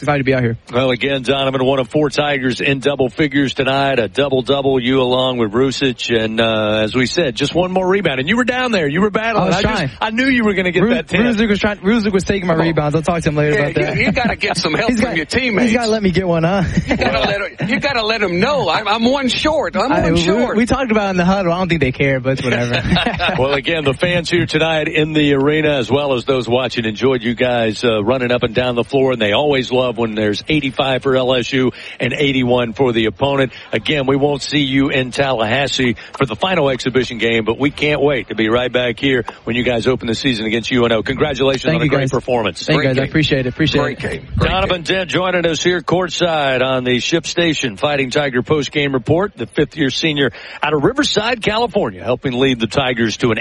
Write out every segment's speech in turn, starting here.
excited to be out here. Well, again, Donovan, one of 4 Tigers in double figures tonight, a double-double, you along with Rusic, and as we said, just one more rebound. And you were down there. You were battling. I knew you were going to get that 10. Rusic was taking my rebounds. I'll talk to him later about that. You got to get some help from your teammates. He's got to let me get one, huh? You got to let him know. I'm one short. I'm one short. We talked about it in the huddle. I don't think they care, but it's whatever. Well, again, the fans here tonight in the arena, as well as those watching, enjoyed you guys running up and down the floor, and they always love when there's 85 for LSU and 81 for the opponent. Again, we won't see you in Tallahassee for the final exhibition game, but we can't wait to be right back here when you guys open the season against UNO. Congratulations on a great performance. Thank you, guys. I appreciate it. Great game. Donovan Dent joining us here courtside on the Ship Station Fighting Tiger post-game report. The 5th-year senior out of Riverside, California, helping lead the Tigers to an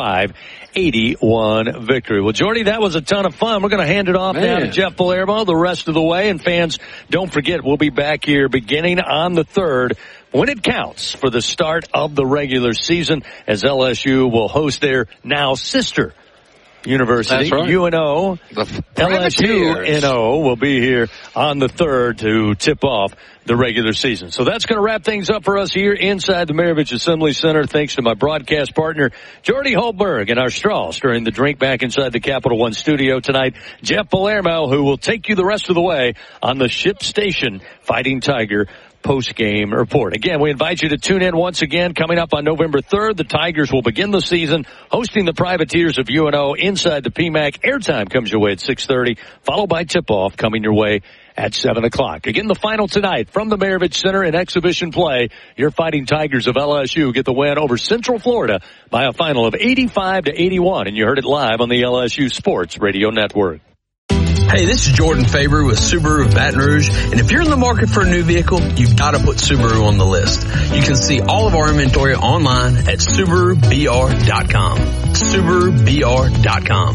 85-81 victory. Well, Jordy, that was a ton of fun. We're going to hand it off now to Jeff Palermo the rest of the way. And fans, don't forget, we'll be back here beginning on the 3rd when it counts for the start of the regular season, as LSU will host their now sister university, right. UNO. LSU NO will be here on the 3rd to tip off the regular season. So that's going to wrap things up for us here inside the Maravich Assembly Center. Thanks to my broadcast partner, Jordy Holberg, and our straw stirring the drink back inside the Capital One studio tonight, Jeff Palermo, who will take you the rest of the way on the Ship Station Fighting Tiger post-game report. Again, we invite you to tune in once again. Coming up on November 3rd, the Tigers will begin the season hosting the Privateers of UNO inside the PMAC. Airtime comes your way at 6:30, followed by tip-off coming your way at 7 o'clock. Again, the final tonight from the Maravich Center in exhibition play. Your Fighting Tigers of LSU get the win over Central Florida by a final of 85-81, and you heard it live on the LSU Sports Radio Network. Hey, this is Jordan Faber with Subaru of Baton Rouge, and if you're in the market for a new vehicle, you've got to put Subaru on the list. You can see all of our inventory online at SubaruBR.com. SubaruBR.com.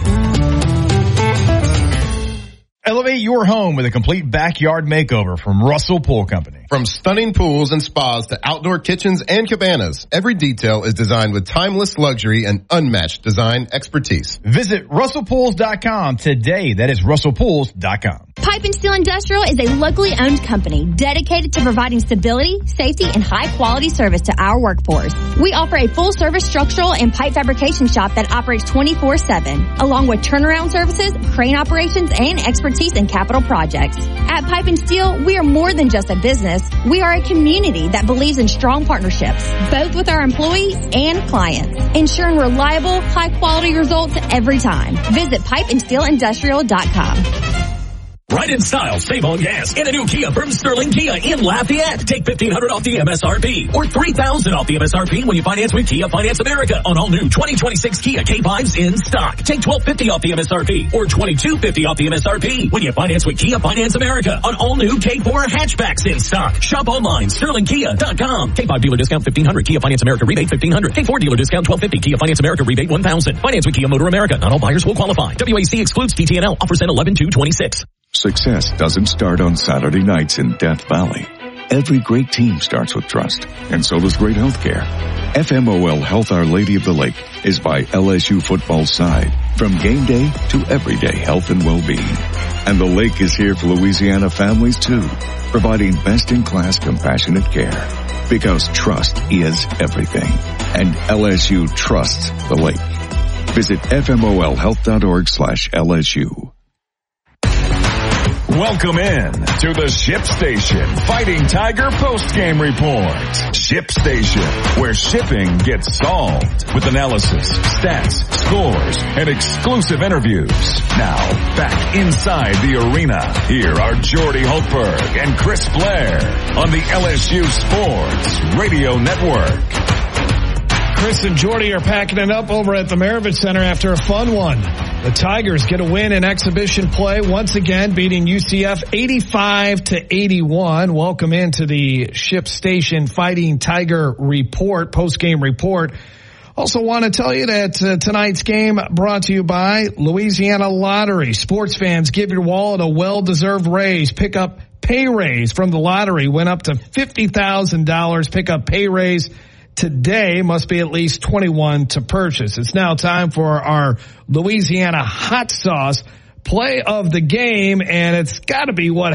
Elevate your home with a complete backyard makeover from Russell Pool Company. From stunning pools and spas to outdoor kitchens and cabanas, every detail is designed with timeless luxury and unmatched design expertise. Visit RussellPools.com today. That is RussellPools.com. Pipe and Steel Industrial is a locally owned company dedicated to providing stability, safety, and high-quality service to our workforce. We offer a full-service structural and pipe fabrication shop that operates 24/7, along with turnaround services, crane operations, and expertise in capital projects. At Pipe and Steel, we are more than just a business. We are a community that believes in strong partnerships, both with our employees and clients, ensuring reliable, high-quality results every time. Visit pipeandsteelindustrial.com. Ride in style, save on gas in a new Kia from Sterling Kia in Lafayette. Take $1,500 off the MSRP or $3,000 off the MSRP when you finance with Kia Finance America on all new 2026 Kia K5s in stock. Take $1,250 off the MSRP or $2,250 off the MSRP when you finance with Kia Finance America on all new K4 hatchbacks in stock. Shop online, sterlingkia.com. K5 dealer discount $1,500. Kia Finance America rebate $1,500. K4 dealer discount $1,250. Kia Finance America rebate $1,000. Finance with Kia Motor America. Not all buyers will qualify. WAC excludes TTNL. Offers end 11/2/26. Success doesn't start on Saturday nights in Death Valley. Every great team starts with trust, and so does great healthcare. FMOL Health Our Lady of the Lake is by LSU football's side, from game day to everyday health and well-being. And the lake is here for Louisiana families too, providing best-in-class compassionate care. Because trust is everything, and LSU trusts the lake. Visit fmolhealth.org/LSU. Welcome in to the Ship Station Fighting Tiger postgame report. Ship Station, where shipping gets solved with analysis, stats, scores, and exclusive interviews. Now, back inside the arena, here are Jordy Holberg and Chris Blair on the LSU Sports Radio Network. Chris and Jordy are packing it up over at the Maravich Center after a fun one. The Tigers get a win in exhibition play once again, beating UCF 85-81. Welcome into the Ship Station Fighting Tiger report, post-game report. Also want to tell you that tonight's game brought to you by Louisiana Lottery. Sports fans, give your wallet a well-deserved raise. Pick up pay raise from the lottery. Went up to $50,000. Pick up pay raise today. Must be at least 21 to purchase. It's now time for our Louisiana hot sauce play of the game, and it's got to be what